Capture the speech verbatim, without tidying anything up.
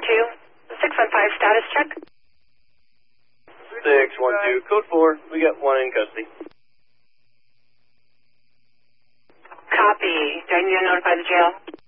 two, six one five, status check. six one two, code four, we got one in custody. Copy. Do I need to notify the jail?